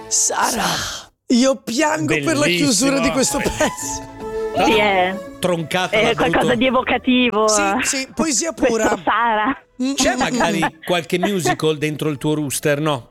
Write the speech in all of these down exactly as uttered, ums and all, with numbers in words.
Sara, io piango per la chiusura di questo pezzo. Sì, è troncata è qualcosa di evocativo. Sì, sì, poesia pura. Questo Sara. C'è magari qualche musical dentro il tuo rooster, no?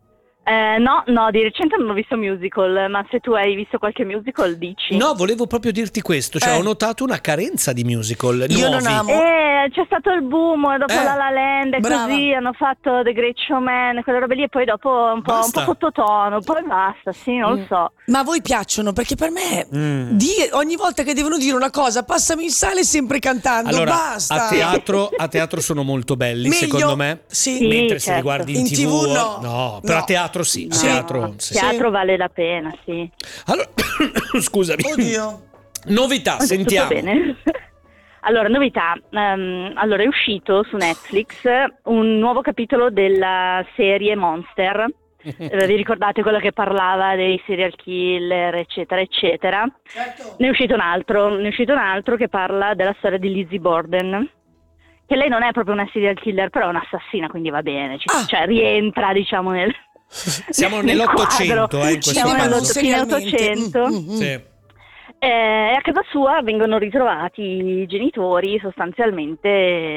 Eh, no, no, di recente non ho visto musical, ma se tu hai visto qualche musical dici. No, volevo proprio dirti questo, cioè Eh. ho notato una carenza di musical Io nuovi. non amo. Eh, c'è stato il boom dopo Eh, La La Land e brava. così hanno fatto The Great Showman, quelle robe lì, e poi dopo un po', un Basta. po' sottotono, poi basta, sì, non lo so. Ma a voi piacciono? Perché per me Mm. di- ogni volta che devono dire una cosa, passami in sale sempre cantando. Allora, Basta. a teatro, a teatro sono molto belli, Meglio? secondo me. Sì. Sì. Mentre se li certo. guardi in, In tivù, tivù no. no, però No. a teatro sì, a Sì. teatro No, sì. teatro vale la pena, sì. Allora, scusami. Oddio. Novità, Tutto sentiamo. bene. Allora, novità. Ehm, allora, è uscito su Netflix un nuovo capitolo della serie Monster. Eh, vi ricordate quella che parlava dei serial killer, eccetera, eccetera? Certo. Ne è uscito un altro, ne è uscito un altro che parla della storia di Lizzie Borden. Che lei non è proprio una serial killer, però è un'assassina, quindi va bene. Ci- Ah. Cioè, rientra, diciamo, nel. Siamo nel nell'Ottocento, quadro. eh, in questo Siamo Cinema caso. non nell'otto- fine serialmente. Ottocento. Mm, mm, mm. Sì. Eh, E a casa sua vengono ritrovati i genitori sostanzialmente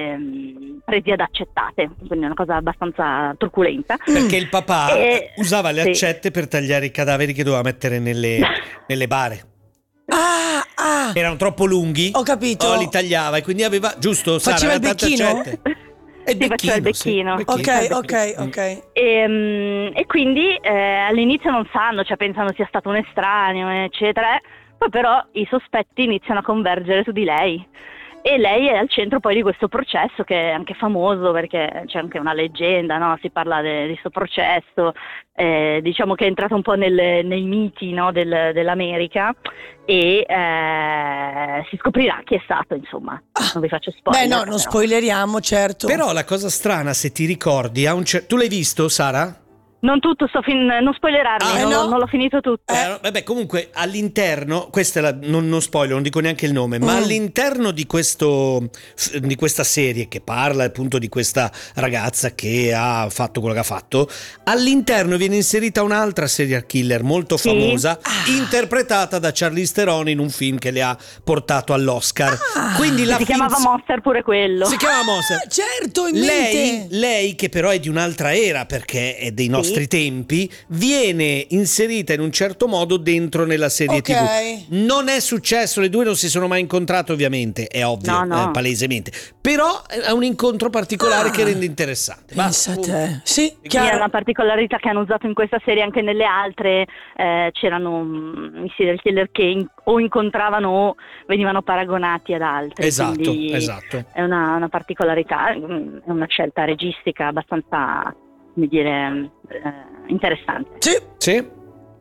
ehm, presi ad accettate, quindi è una cosa abbastanza truculenta. Perché il papà Eh, usava le sì. accette per tagliare i cadaveri che doveva mettere nelle, nelle bare. Ah, ah. Erano troppo lunghi. Ho capito. Oh, li tagliava e quindi aveva, giusto, Sara, Faceva il aveva tante becchino? accette. E Sì, faceva il becchino. sì, Ok, ok, ok. E, mm, e quindi eh, all'inizio non sanno, cioè pensano sia stato un estraneo, eccetera. eh. Poi però i sospetti iniziano a convergere su di lei. E lei è al centro poi di questo processo che è anche famoso perché c'è anche una leggenda, no? Si parla de- di questo processo, eh, diciamo che è entrato un po' nel- nei miti, no? del- dell'America e eh, si scoprirà chi è stato, insomma. Non vi faccio spoiler. Beh, no, non però. spoileriamo, certo. Però la cosa strana, se ti ricordi, a un cer- tu l'hai visto, Sara? Non tutto, sto fin- non spoilerarmi, Ah, non, no? non l'ho finito tutto. Eh, vabbè, comunque all'interno, questa è la, non, non spoiler, non dico neanche il nome, ma Mm. all'interno di questo di questa serie che parla appunto di questa ragazza che ha fatto quello che ha fatto, all'interno viene inserita un'altra serial killer molto Sì. famosa, Ah. interpretata da Charlize Theron in un film che le ha portato all'Oscar. Ah. Quindi la si chiamava finz- Monster pure quello. Si chiama Monster. Ah, certo, in Lei, mente. lei, che però è di un'altra era perché è dei nostri tempi, viene inserita in un certo modo dentro nella serie Ok. tivù. Non è successo, le due non si sono mai incontrate ovviamente, è ovvio, No, no. eh, palesemente. Però è un incontro particolare Ah. che rende interessante. Va. Pensa a te. Sì, Sì, è chiaro. una particolarità che hanno usato in questa serie, anche nelle altre eh, c'erano mm, i serial killer che in- o incontravano o venivano paragonati ad altri. Esatto, quindi esatto. È una, una particolarità, mm, è una scelta registica abbastanza, come dire, eh, interessante. Sì. Sì?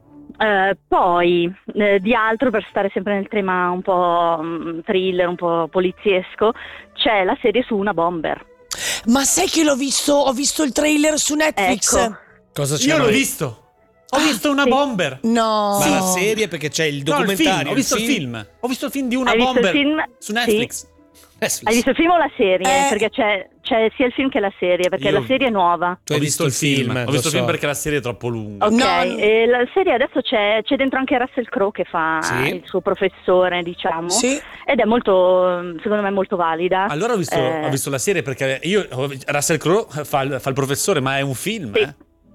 Eh, poi eh, di altro, per stare sempre nel tema un po' mm, thriller, un po' poliziesco, c'è la serie su una bomber. Ma sai che l'ho visto? Ho visto il trailer su Netflix. Ecco. Cosa c'è? Io l'ho mai? visto. Ho Ah, visto una sì. bomber. No. Ma la serie, perché c'è il No, il documentario. film. Ho visto il film. Ho visto il film di una Hai visto il bomber film? su Netflix. Netflix. Hai visto il film o la serie? Eh. Perché c'è, c'è sia il film che la serie, perché Io- la serie è nuova. Tu hai visto il film? Ho lo visto il film so. perché la serie è troppo lunga. Ok, No. e la serie adesso c'è, c'è dentro anche Russell Crowe che fa Sì. il suo professore, diciamo. Sì. Ed è molto, secondo me, molto valida. Allora ho visto, Eh, ho visto la serie perché io ho- Russell Crowe fa il, fa il professore, ma è un film, Sì. eh?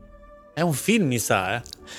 È un film, mi sa, eh?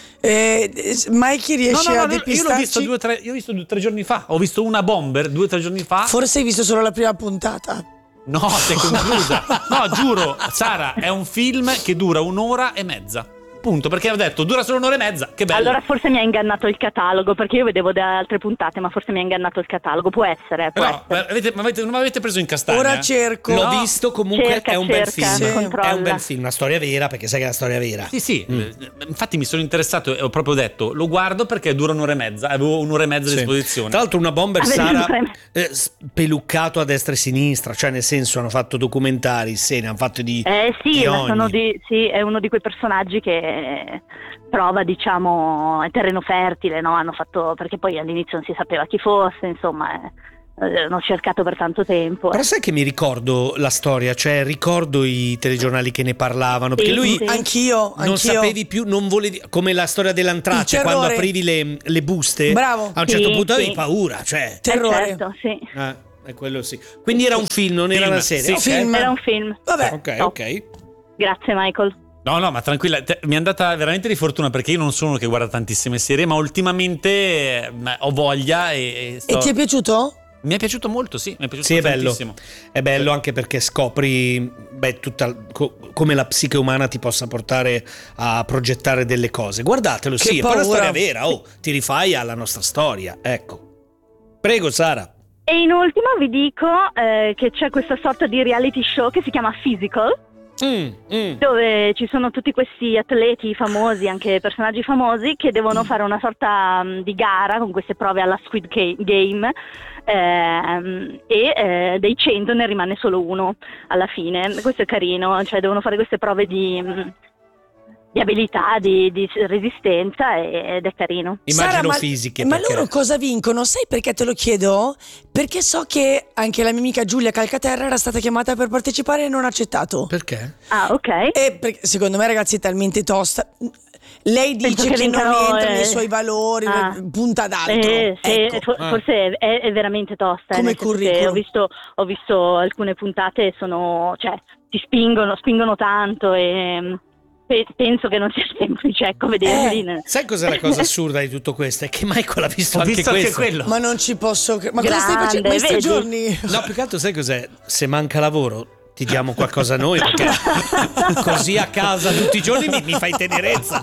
Eh, Mikey No, riesce no, no, a no, io l'ho depistarci? visto due o tre, io ho visto due o tre giorni fa. Ho visto una bomber due o tre giorni fa. Forse hai visto solo la prima puntata. No, si è conclusa. No, giuro, Sara, è un film che dura un'ora e mezza. Punto, perché ho detto dura solo un'ora e mezza. Che bello. Allora forse mi ha ingannato il catalogo, perché io vedevo da altre puntate, ma forse mi ha ingannato il catalogo. Può essere, può Però, essere. avete, ma avete- non mi avete preso in castagna? Ora eh? cerco. L'ho No. visto, comunque Cerca, è un bel cerca, film. Sì. controlla. È un bel film, una storia vera, perché sai che è una storia vera. Sì, sì, Mm. eh, infatti mi sono interessato e ho proprio detto lo guardo perché dura un'ora e mezza, avevo un'ora e mezza a Sì. disposizione. Tra l'altro una bomber, Avevi Sara, un'ora e mezza. eh, speluccato a destra e sinistra, cioè nel senso hanno fatto documentari, serie, hanno fatto di Eh sì, di ma ogni. sono di, sì, è uno di quei personaggi che trova, diciamo, è terreno fertile, no? Hanno fatto, perché poi all'inizio non si sapeva chi fosse, insomma, è, eh, l'ho cercato per tanto tempo. Però sai che mi ricordo la storia, cioè ricordo i telegiornali che ne parlavano, perché Sì, lui sì. Anch'io, non anch'io. sapevi più, non volevi, come la storia dell'antrace, Il terrore. quando aprivi le, le buste, Bravo. a un certo Sì, punto sì. avevi paura, cioè. Eh, Terrore. certo, sì. Eh, è quello sì. Quindi era un film, non era Film, una serie. sì. Ok. Film. Era un film. Vabbè. Ok, No. ok. Grazie Michael. No, no, ma tranquilla, te- mi è andata veramente di fortuna perché io non sono uno che guarda tantissime serie, ma ultimamente eh, ho voglia e, e sto- E ti è piaciuto? Mi è piaciuto molto, sì, mi è piaciuto Sì, è bello. tantissimo. È bello anche perché scopri beh, tutta, co- come la psiche umana ti possa portare a progettare delle cose. Guardatelo, Che sì, è poi una paura. storia vera. Oh, ti rifai alla nostra storia. Ecco. Prego, Sara. E in ultimo vi dico eh, che c'è questa sorta di reality show che si chiama Physical, Mm, mm. dove ci sono tutti questi atleti famosi, anche personaggi famosi, che devono fare una sorta mh, di gara con queste prove alla Squid Ga- Game ehm, e eh, dei cento ne rimane solo uno alla fine. Questo è carino, cioè devono fare queste prove di, mh, di abilità, di, di resistenza e- ed è carino. Immagino Sara, ma, fisiche. ma perché- loro cosa vincono? Sai perché te lo chiedo? Perché so che anche la mia amica Giulia Calcaterra era stata chiamata per partecipare e non ha accettato. Perché? Ah, ok. E perché, secondo me, ragazzi, è talmente tosta. Lei Penso dice che che, non vincano, rientra eh, nei suoi valori, ah. punta ad altro. Eh, sì, Ecco. for- Ah. forse è, è veramente tosta. eh, Come nel senso che curriculum. Ho visto, ho visto alcune puntate e sono, cioè, ti spingono, spingono tanto e mm, pe- penso che non sia semplice, ecco, vederli. Eh. ne- Sai cos'è la cosa assurda di tutto questo? È che Michael ha visto Ho anche visto anche questo. quello. Ma non ci posso cre- Ma cosa stai Grande, facendo questi vedi? giorni? No, più che altro sai cos'è? Se manca lavoro ti diamo qualcosa noi, perché così a casa tutti i giorni mi, mi fai tenerezza.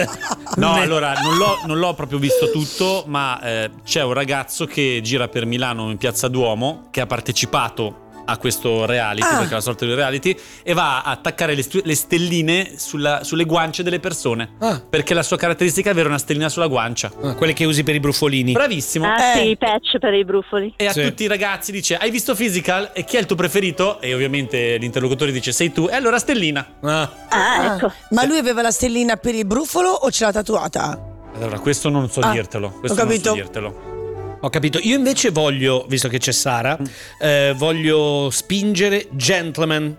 No, Ne- allora non l'ho, non l'ho proprio visto tutto, ma eh, c'è un ragazzo che gira per Milano in Piazza Duomo che ha partecipato a questo reality, Ah. perché è una sorta di reality, e va a attaccare le, stu- le stelline sulla- sulle guance delle persone. Ah. Perché la sua caratteristica è avere una stellina sulla guancia. Ah, quelle che usi per i brufolini. Bravissimo. Ah, Eh. sì, i patch per i brufoli. E a Sì. tutti i ragazzi dice: hai visto Physical? E chi è il tuo preferito? E ovviamente l'interlocutore dice: sei tu. E allora stellina. Ah. Ah, Ah, ecco. Ma lui aveva la stellina per il brufolo o ce l'ha tatuata? Allora, questo non so Ah, dirtelo. Questo ho non so capito. dirtelo. Ho capito. Io invece voglio, visto che c'è Sara, eh, voglio spingere Gentleman.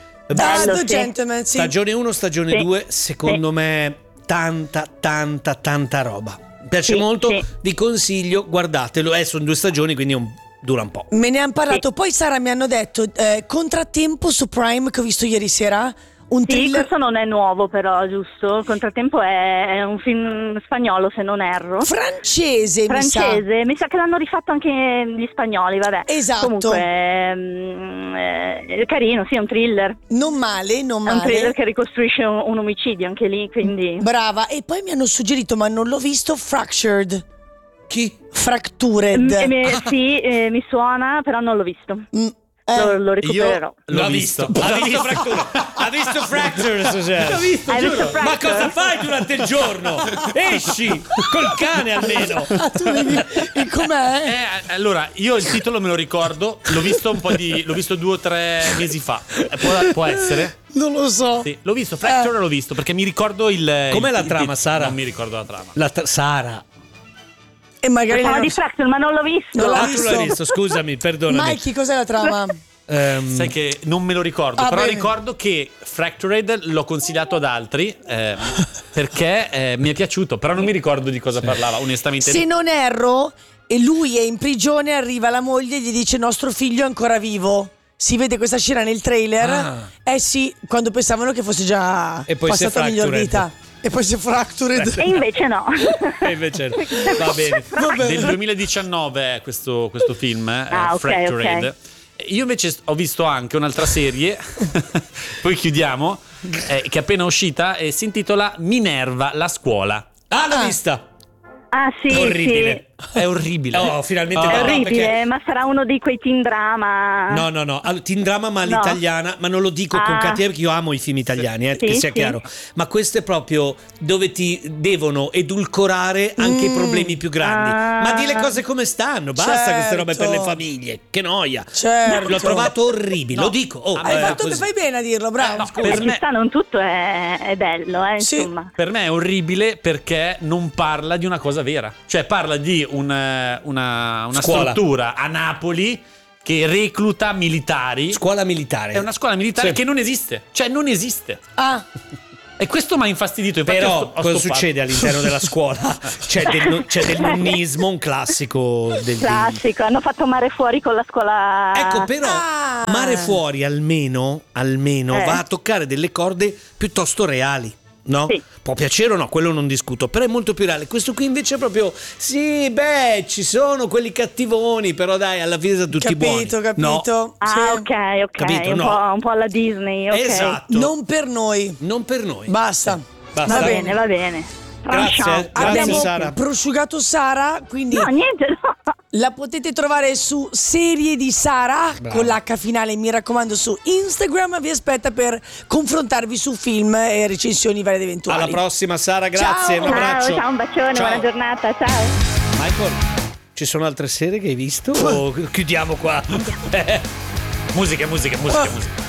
Ah, Bello, The sì. Gentleman, sì. Stagione uno, stagione Sì. due, secondo Sì. me tanta, tanta, tanta roba. Mi piace Sì, molto, sì. vi consiglio, guardatelo. Eh, sono due stagioni, quindi un- dura un po'. Me ne hanno parlato. Poi Sara mi hanno detto eh, Contrattempo su Prime che ho visto ieri sera. Un Sì, thriller questo non è nuovo però, giusto? Contratempo è, è un film spagnolo, se non erro. francese, mi sa. Francese, mi sa che l'hanno rifatto anche gli spagnoli, vabbè. Esatto. Comunque mm, è, è carino, sì, è un thriller. Non male, non È un thriller male. che ricostruisce un, un omicidio anche lì, quindi... Brava. E poi mi hanno suggerito, ma non l'ho visto, Fractured. Chi? Fractured. Mm, eh, mi- sì, eh, mi suona, però non l'ho visto. Mm, eh. Lo, lo recupererò. L'ho L'ha visto. Ha visto Fracture. Ha visto Fracture. Cioè. L'ho visto, Hai giuro. visto Fracture? Ma cosa fai durante il giorno? Esci col cane almeno. Ah, tu devi... E com'è? Eh, allora, io il titolo me lo ricordo, l'ho visto un po' di. L'ho visto due o tre mesi fa. Eh, Può, può essere? Non lo so. Sì, l'ho visto, Fracture l'ho visto, perché mi ricordo il. Com'è il- la il trama, titolo. Sara? Non mi ricordo la trama. La tra- Sara. E magari Parlava non- di Fracture, ma non l'ho visto. Non l'ha Ah, tu l'hai visto. visto, scusami, perdonami. Mikey, cos'è la trama? Ehm, Sai che non me lo ricordo, Ah, però bene. ricordo che Fractured l'ho consigliato ad altri eh, perché eh, mi è piaciuto, però non mi ricordo di cosa parlava, onestamente. Se non erro, e lui è in prigione, arriva la moglie e gli dice nostro figlio è ancora vivo. Si vede questa scena nel trailer. Ah. Eh sì, quando pensavano che fosse già E poi si è passata a miglior fractured. vita. E poi si è fractured. E invece no. E invece no. Va bene. Vabbè. Del duemiladiciannove è questo, questo film, eh, Ah, ok, Fractured. ok. Io invece ho visto anche un'altra serie, poi chiudiamo, eh, che è appena uscita e si intitola Minerva, la scuola. Ah, l'ho Ah. vista. Ah sì, Orribile. È orribile. Oh, finalmente Ah. sì. È no, orribile, perché- ma sarà uno di quei teen drama. No, no, no, All- teen drama ma No. all'italiana, ma non lo dico con Ah. cattiveria perché io amo i film italiani, eh, Sì, che sia sì. chiaro. Ma questo è proprio dove ti devono edulcorare anche i Mm. problemi più grandi. Ah. Ma di le cose come stanno, basta queste robe per le Certo. famiglie. Che noia. Certo. L'ho trovato orribile, No. lo dico. Oh, Ah, Hai eh, fatto, così. fai bene a dirlo, bravo. Eh, no, Scusa, per ci me- sta, non tutto è, è bello, eh, Sì. insomma. Per me è orribile perché non parla di una cosa vera. Cioè parla di un, una, una Scuola. struttura a Napoli che recluta militari. Scuola militare. È una scuola militare Sì. che non esiste, cioè non esiste. Ah, E questo mi ha infastidito. Infatti ho Però sto- ho cosa stoppato. succede all'interno della scuola? C'è del, c'è del nonnismo, un classico del Classico, hanno fatto mare fuori con la scuola. Ecco, però Ah. Mare Fuori almeno, almeno Eh. va a toccare delle corde piuttosto reali. No? Sì. Può piacere o no, quello non discuto, però è molto più reale. Questo qui invece è proprio, sì, beh, ci sono quelli cattivoni, però dai, alla fine sono tutti buoni. capito, capito. No, Ah, Sì. ok, ok. Capito? Un, No. po', un po' alla Disney, ok. esatto. Non per noi. Non per noi. Basta. Basta. Va bene, va bene. Grazie, Tranchant. grazie Abbiamo Sara. prosciugato Sara, quindi No, niente, no. la potete trovare su Serie di Sara Brava. con l'H finale, mi raccomando, su Instagram. Vi aspetta per confrontarvi su film e recensioni varie ed eventuali. Alla prossima Sara, grazie, Ciao. un abbraccio. Ciao, ciao, un bacione, Ciao. buona giornata, ciao. Michael, ci sono altre serie che hai visto o chiudiamo qua? Musica, musica, musica, musica.